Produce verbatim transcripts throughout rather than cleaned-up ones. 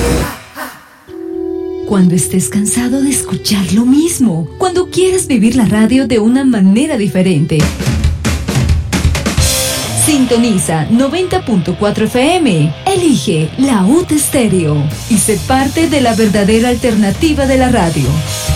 Cuando estés cansado de escuchar lo mismo, cuando quieras vivir la radio de una manera diferente. Sintoniza noventa punto cuatro F M, elige la U T Estéreo y sé parte de la verdadera alternativa de la radio.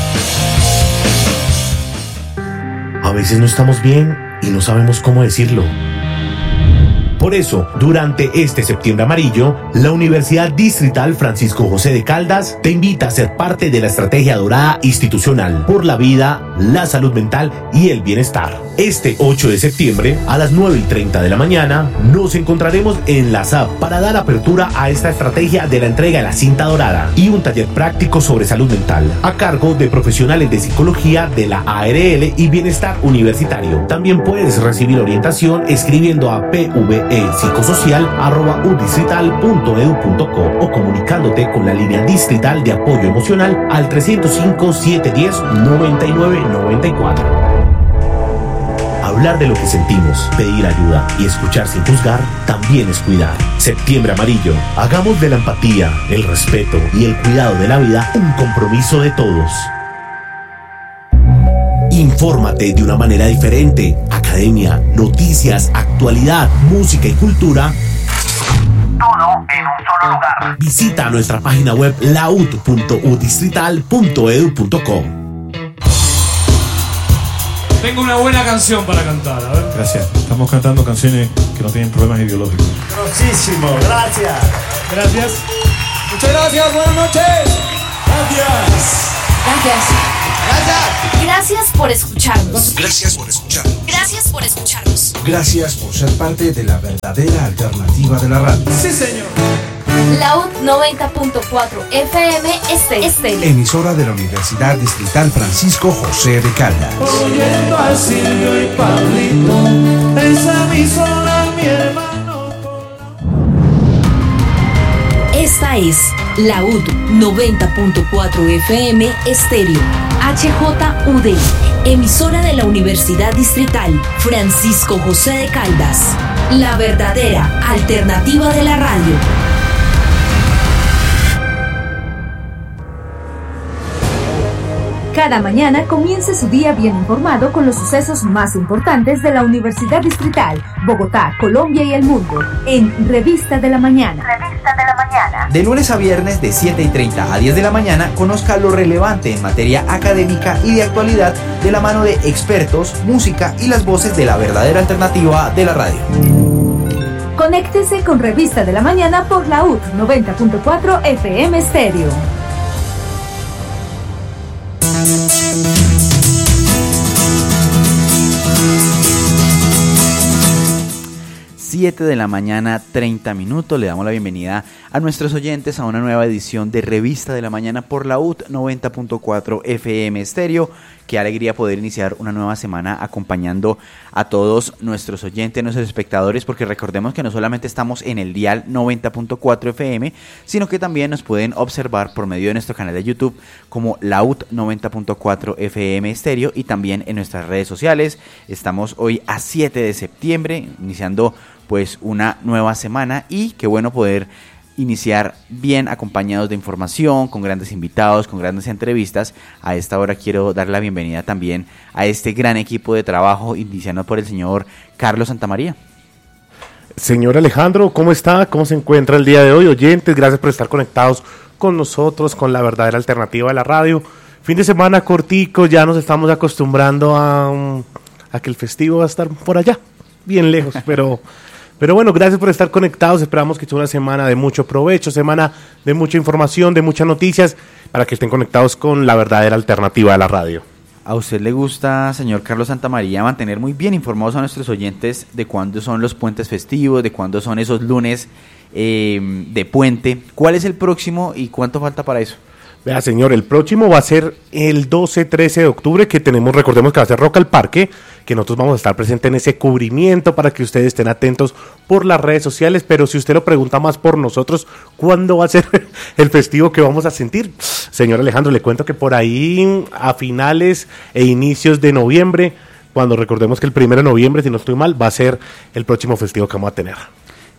A veces no estamos bien y no sabemos cómo decirlo. Por eso, durante este septiembre amarillo, la Universidad Distrital Francisco José de Caldas te invita a ser parte de la estrategia dorada institucional por la vida, la salud mental y el bienestar. Este ocho de septiembre, a las nueve y treinta de la mañana, nos encontraremos en la S A P para dar apertura a esta estrategia de la entrega de la cinta dorada y un taller práctico sobre salud mental, a cargo de profesionales de psicología de la A R L y bienestar universitario. También puedes recibir orientación escribiendo a p v e psicosocial arroba u distrital punto e d u punto co o comunicándote con la línea distrital de apoyo emocional al trescientos cinco, setecientos diez, noventa y nueve noventa y cuatro. Hablar de lo que sentimos, pedir ayuda y escuchar sin juzgar también es cuidar. Septiembre amarillo. Hagamos de la empatía, el respeto y el cuidado de la vida un compromiso de todos. Infórmate de una manera diferente. Academia, noticias, actualidad, música y cultura. Todo en un solo lugar. Visita nuestra página web laud punto u distrital punto e d u punto co. Tengo una buena canción para cantar, a ver. Gracias. Estamos cantando canciones que no tienen problemas ideológicos. Muchísimo, gracias. Gracias. Muchas gracias, buenas noches. Gracias. Gracias. Gracias. Gracias por escucharnos. Gracias por escucharnos. Gracias por escucharnos. Gracias por ser parte de la verdadera alternativa de la radio. Sí, señor. La U T noventa punto cuatro F M Estéreo. Emisora de la Universidad Distrital Francisco José de Caldas. Oyendo a Silvio y Pablito, esa emisora, mi hermano. Esta es la U T noventa punto cuatro F M Estéreo, H J U D, emisora de la Universidad Distrital Francisco José de Caldas, la verdadera alternativa de la radio. Cada mañana comience su día bien informado con los sucesos más importantes de la Universidad Distrital, Bogotá, Colombia y el mundo, en Revista de la Mañana. Revista de la Mañana. De lunes a viernes de siete y treinta a diez de la mañana, conozca lo relevante en materia académica y de actualidad de la mano de expertos, música y las voces de la verdadera alternativa de la radio. Conéctese con Revista de la Mañana por la U T noventa punto cuatro F M Estéreo. siete de la mañana, treinta minutos. Le damos la bienvenida a nuestros oyentes a una nueva edición de Revista de la Mañana por la U T noventa punto cuatro F M Estéreo. Qué alegría poder iniciar una nueva semana acompañando a todos nuestros oyentes, nuestros espectadores, porque recordemos que no solamente estamos en el dial noventa punto cuatro F M, sino que también nos pueden observar por medio de nuestro canal de YouTube como la U T noventa punto cuatro F M Estéreo y también en nuestras redes sociales. Estamos hoy a siete de septiembre, iniciando pues una nueva semana, y qué bueno poder iniciar bien acompañados de información, con grandes invitados, con grandes entrevistas. A esta hora quiero dar la bienvenida también a este gran equipo de trabajo, iniciando por el señor Carlos Santamaría. Señor Alejandro, ¿cómo está? ¿Cómo se encuentra el día de hoy? Oyentes, gracias por estar conectados con nosotros, con la verdadera alternativa de la radio. Fin de semana cortico, ya nos estamos acostumbrando a, a que el festivo va a estar por allá, bien lejos, pero... Pero bueno, gracias por estar conectados. Esperamos que sea una semana de mucho provecho, semana de mucha información, de muchas noticias, para que estén conectados con la verdadera alternativa de la radio. ¿A usted le gusta, señor Carlos Santamaría, mantener muy bien informados a nuestros oyentes de cuándo son los puentes festivos, de cuándo son esos lunes eh, de puente? ¿Cuál es el próximo y cuánto falta para eso? Vea, señor, el próximo va a ser el doce trece de octubre, que tenemos, recordemos que va a ser Rock al Parque, que nosotros vamos a estar presentes en ese cubrimiento para que ustedes estén atentos por las redes sociales. Pero si usted lo pregunta más por nosotros, ¿cuándo va a ser el festivo que vamos a sentir? Señor Alejandro, le cuento que por ahí a finales e inicios de noviembre, cuando recordemos que el primero de noviembre, si no estoy mal, va a ser el próximo festivo que vamos a tener.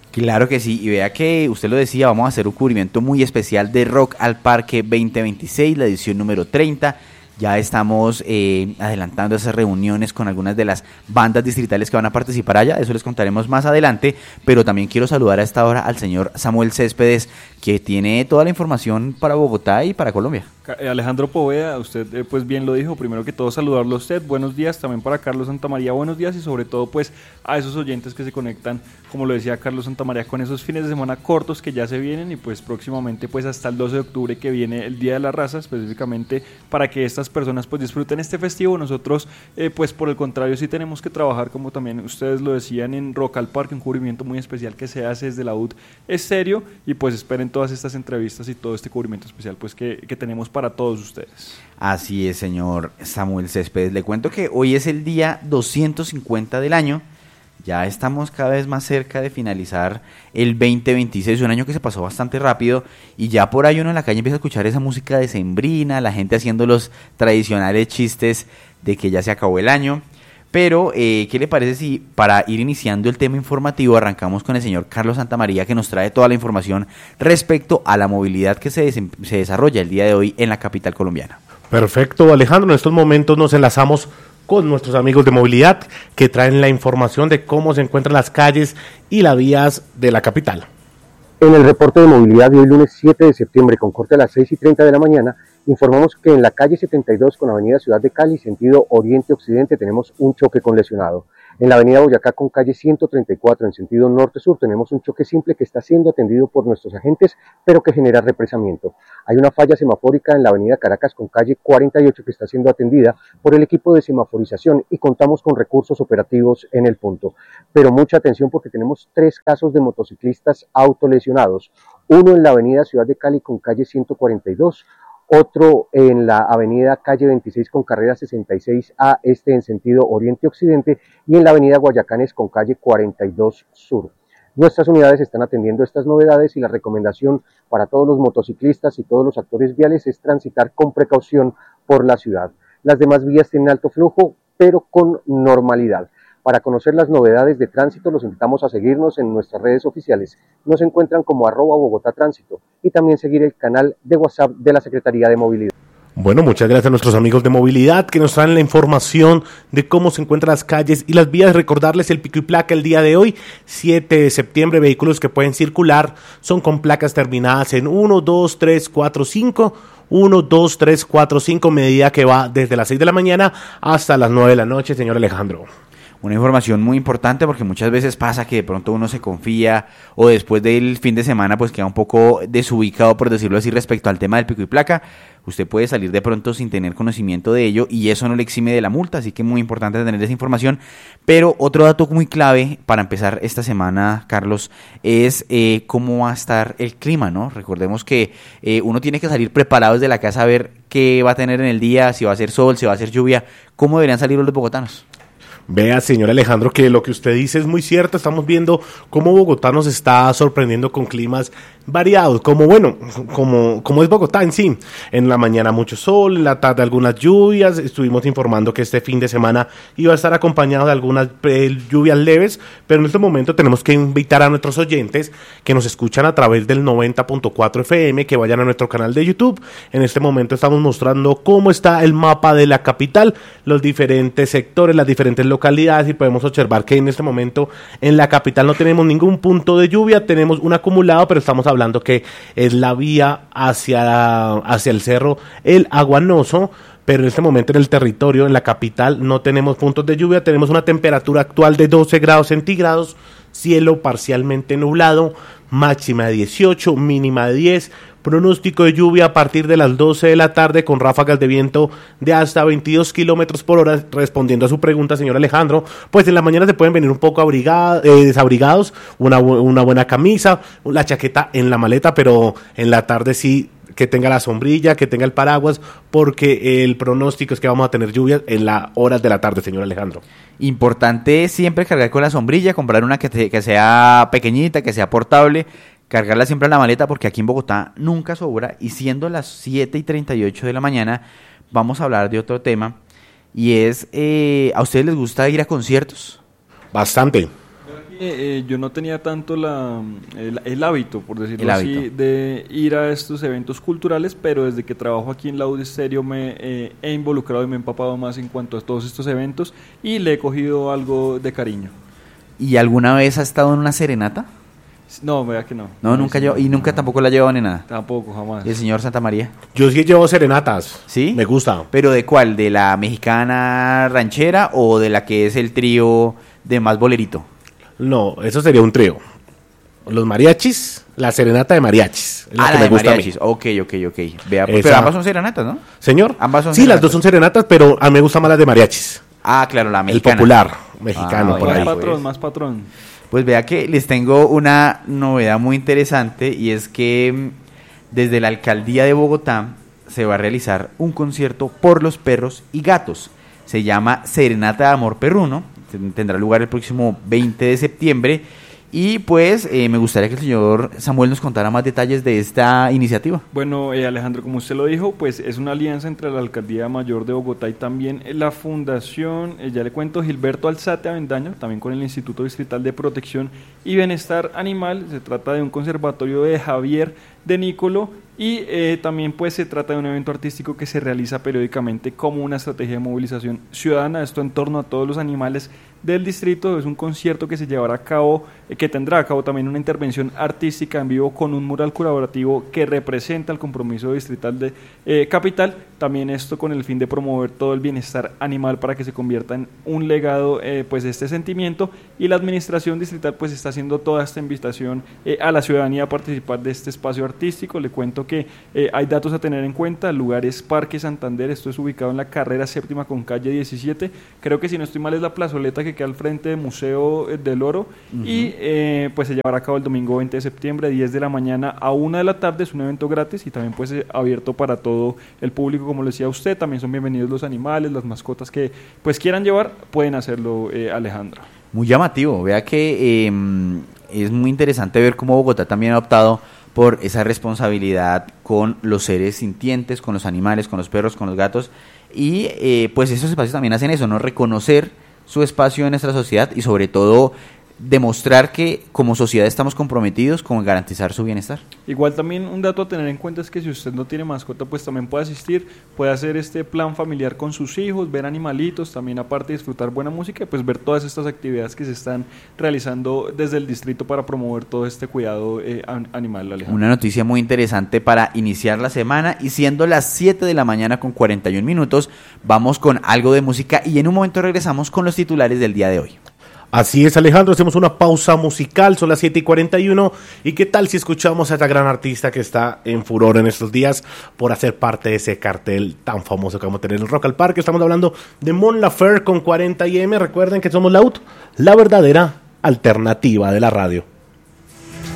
Claro que sí, y vea que usted lo decía, vamos a hacer un cubrimiento muy especial de Rock al Parque veinte veintiséis, la edición número treinta. Ya estamos eh, adelantando esas reuniones con algunas de las bandas distritales que van a participar allá, eso les contaremos más adelante, pero también quiero saludar a esta hora al señor Samuel Céspedes, que tiene toda la información para Bogotá y para Colombia. Alejandro Poveda, usted eh, pues bien lo dijo, primero que todo saludarlo a usted, buenos días, también para Carlos Santamaría, buenos días, y sobre todo pues a esos oyentes que se conectan, como lo decía Carlos Santamaría, con esos fines de semana cortos que ya se vienen, y pues próximamente pues hasta el doce de octubre, que viene el Día de la Raza, específicamente para que estas personas pues disfruten este festivo. Nosotros eh, pues por el contrario sí tenemos que trabajar, como también ustedes lo decían, en Rock al Parque, un cubrimiento muy especial que se hace desde la U T Estéreo, y pues esperen todas estas entrevistas y todo este cubrimiento especial pues que, que tenemos para todos ustedes. Así es, señor Samuel Céspedes. Le cuento que hoy es el día doscientos cincuenta del año. Ya estamos cada vez más cerca de finalizar el veinte veintiséis, un año que se pasó bastante rápido, y ya por ahí uno en la calle empieza a escuchar esa música decembrina, la gente haciendo los tradicionales chistes de que ya se acabó el año. Pero, eh, ¿qué le parece si para ir iniciando el tema informativo arrancamos con el señor Carlos Santamaría, que nos trae toda la información respecto a la movilidad que se, des- se desarrolla el día de hoy en la capital colombiana? Perfecto, Alejandro. En estos momentos nos enlazamos con nuestros amigos de movilidad que traen la información de cómo se encuentran las calles y las vías de la capital. En el reporte de movilidad de hoy lunes siete de septiembre, con corte a las seis y treinta de la mañana, informamos que en la calle setenta y dos con avenida Ciudad de Cali, sentido oriente-occidente, tenemos un choque con lesionado. En la avenida Boyacá con calle ciento treinta y cuatro en sentido norte-sur tenemos un choque simple que está siendo atendido por nuestros agentes, pero que genera represamiento. Hay una falla semafórica en la avenida Caracas con calle cuarenta y ocho que está siendo atendida por el equipo de semaforización, y contamos con recursos operativos en el punto. Pero mucha atención, porque tenemos tres casos de motociclistas autolesionados. Uno en la avenida Ciudad de Cali con calle ciento cuarenta y dos, otro en la avenida calle veintiséis con carrera sesenta y seis A este en sentido oriente-occidente, y en la avenida Guayacanes con calle cuarenta y dos sur. Nuestras unidades están atendiendo estas novedades, y la recomendación para todos los motociclistas y todos los actores viales es transitar con precaución por la ciudad. Las demás vías tienen alto flujo, pero con normalidad. Para conocer las novedades de tránsito, los invitamos a seguirnos en nuestras redes oficiales. Nos encuentran como arroba Bogotá Tránsito, y también seguir el canal de WhatsApp de la Secretaría de Movilidad. Bueno, muchas gracias a nuestros amigos de movilidad que nos traen la información de cómo se encuentran las calles y las vías. Recordarles el pico y placa el día de hoy, siete de septiembre, vehículos que pueden circular son con placas terminadas en uno, dos, tres, cuatro, cinco, uno, dos, tres, cuatro, cinco, medida que va desde las seis de la mañana hasta las nueve de la noche, señor Alejandro. Una información muy importante, porque muchas veces pasa que de pronto uno se confía o después del fin de semana pues queda un poco desubicado, por decirlo así, respecto al tema del pico y placa. Usted puede salir de pronto sin tener conocimiento de ello, y eso no le exime de la multa, así que muy importante tener esa información. Pero otro dato muy clave para empezar esta semana, Carlos, es eh, cómo va a estar el clima, ¿no? Recordemos que eh, uno tiene que salir preparado desde la casa a ver qué va a tener en el día, si va a ser sol, si va a ser lluvia. ¿Cómo deberían salir los bogotanos? Vea, señor Alejandro, que lo que usted dice es muy cierto. Estamos viendo cómo Bogotá nos está sorprendiendo con climas variados, como bueno, como, como es Bogotá en sí. En la mañana mucho sol, en la tarde algunas lluvias. Estuvimos informando que este fin de semana iba a estar acompañado de algunas eh, lluvias leves, pero en este momento tenemos que invitar a nuestros oyentes que nos escuchan a través del noventa punto cuatro F M, que vayan a nuestro canal de YouTube. En este momento estamos mostrando cómo está el mapa de la capital, los diferentes sectores, las diferentes localidades, y podemos observar que en este momento en la capital no tenemos ningún punto de lluvia, tenemos un acumulado, pero estamos hablando que es la vía hacia, hacia el cerro El Aguanoso. Pero en este momento en el territorio, en la capital, no tenemos puntos de lluvia. Tenemos una temperatura actual de doce grados centígrados, cielo parcialmente nublado, máxima de dieciocho, mínima de diez, pronóstico de lluvia a partir de las doce de la tarde con ráfagas de viento de hasta veintidós kilómetros por hora. Respondiendo a su pregunta, señor Alejandro, pues en la mañana se pueden venir un poco abrigado, eh, desabrigados, una, una buena camisa, la chaqueta en la maleta, pero en la tarde sí que tenga la sombrilla, que tenga el paraguas, porque el pronóstico es que vamos a tener lluvias en las horas de la tarde, señor Alejandro. Importante siempre cargar con la sombrilla, comprar una que, te, que sea pequeñita, que sea portable, cargarla siempre en la maleta, porque aquí en Bogotá nunca sobra. Y siendo las siete y treinta y ocho de la mañana, vamos a hablar de otro tema, y es, eh, ¿a ustedes les gusta ir a conciertos? Bastante. Eh, yo no tenía tanto la, el, el hábito, por decirlo El así, hábito. de ir a estos eventos culturales, pero desde que trabajo aquí en la U D Estéreo me eh, he involucrado y me he empapado más en cuanto a todos estos eventos y le he cogido algo de cariño. ¿Y alguna vez ha estado en una serenata? No, vea que no. No, nunca sí, yo, y nunca tampoco la ha llevado ni nada. Tampoco, jamás. ¿Y el señor Santa María? Yo sí llevo serenatas. ¿Sí? Me gusta. ¿Pero de cuál? ¿De la mexicana ranchera o de la que es el trío de más bolerito? No, eso sería un trío. Los mariachis, la serenata de mariachis. Es la Ah, que la me de gusta mariachis. a mí. Ok, ok, ok. Vea, pues, Esa- pero ambas son serenatas, ¿no? Señor. Ambas son Sí, las serenatas. dos son serenatas, pero a mí me gusta más las de mariachis. Ah, claro, la El mexicana. popular mexicano, Ah, por más ahí. patrón, pues. más patrón. Pues vea que les tengo una novedad muy interesante y es que mm, desde la alcaldía de Bogotá se va a realizar un concierto por los perros y gatos. Se llama Serenata de Amor Perruno. Ten- Tendrá lugar el próximo veinte de septiembre. Y pues eh, me gustaría que el señor Samuel nos contara más detalles de esta iniciativa. Bueno, eh, Alejandro, como usted lo dijo, pues es una alianza entre la Alcaldía Mayor de Bogotá y también eh, la Fundación, eh, ya le cuento, Gilberto Alzate Avendaño, también con el Instituto Distrital de Protección y Bienestar Animal. Se trata de un conservatorio de Javier de Nicolo y eh, también pues se trata de un evento artístico que se realiza periódicamente como una estrategia de movilización ciudadana, esto en torno a todos los animales del distrito. Es un concierto que se llevará a cabo, eh, que tendrá a cabo también una intervención artística en vivo con un mural colaborativo que representa el compromiso distrital de eh, Capital, también esto con el fin de promover todo el bienestar animal para que se convierta en un legado eh, pues de este sentimiento, y la administración distrital pues está haciendo toda esta invitación eh, a la ciudadanía a participar de este espacio artístico. Le cuento que eh, hay datos a tener en cuenta. El lugar es Parque Santander, esto es ubicado en la carrera séptima con calle diecisiete, creo que si no estoy mal es la plazoleta que queda al frente del Museo eh, del Oro. Uh-huh. Y eh, pues se llevará a cabo el domingo veinte de septiembre, diez de la mañana a una de la tarde. Es un evento gratis y también pues eh, abierto para todo el público, como lo decía usted. También son bienvenidos los animales, las mascotas que pues quieran llevar, pueden hacerlo, eh, Alejandro. Muy llamativo, vea que eh, es muy interesante ver cómo Bogotá también ha optado por esa responsabilidad con los seres sintientes, con los animales, con los perros, con los gatos, y eh, pues esos espacios también hacen eso, ¿no? Reconocer su espacio en nuestra sociedad y sobre todo demostrar que como sociedad estamos comprometidos con garantizar su bienestar. Igual también un dato a tener en cuenta es que si usted no tiene mascota, pues también puede asistir, puede hacer este plan familiar con sus hijos, ver animalitos, también aparte de disfrutar buena música, pues ver todas estas actividades que se están realizando desde el distrito para promover todo este cuidado eh, animal, Alejandro. Una noticia muy interesante para iniciar la semana, y siendo las siete de la mañana con cuarenta y un minutos, vamos con algo de música y en un momento regresamos con los titulares del día de hoy. Así es, Alejandro, hacemos una pausa musical, son las siete y cuarenta y uno, y qué tal si escuchamos a esta gran artista que está en furor en estos días por hacer parte de ese cartel tan famoso que vamos a tener en el Rock al Parque. Estamos hablando de Mon Laferte con cuarenta y eme. Recuerden que somos la U T, la verdadera alternativa de la radio.